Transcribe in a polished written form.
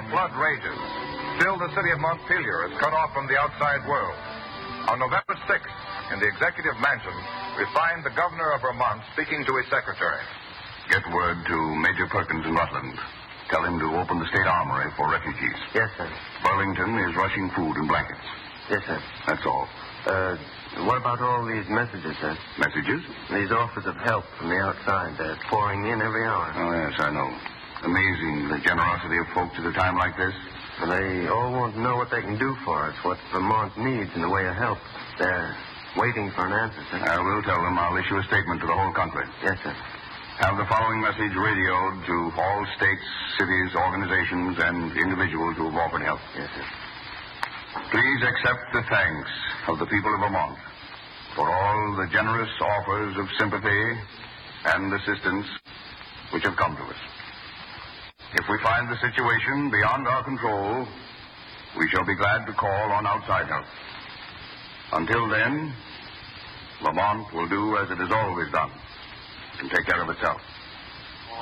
flood rages. Still, the city of Montpelier is cut off from the outside world. On November 6th, in the executive mansion, we find the governor of Vermont speaking to his secretary. Get word to Major Perkins in Rutland. Tell him to open the state armory for refugees. Yes, sir. Burlington is rushing food and blankets. Yes, sir. That's all. What about all these messages, sir? Messages? These offers of help from the outside. They're pouring in every hour. Oh, yes, I know. Amazing, the generosity of folks at a time like this. Well, they all want to know what they can do for us, what Vermont needs in the way of help. They're waiting for an answer, sir. I will tell them. I'll issue a statement to the whole country. Yes, sir. Have the following message radioed to all states, cities, organizations, and individuals who have offered help. Yes, sir. Please accept the thanks of the people of Vermont for all the generous offers of sympathy and assistance which have come to us. If we find the situation beyond our control, we shall be glad to call on outside help. Until then, Vermont will do as it has always done and take care of itself.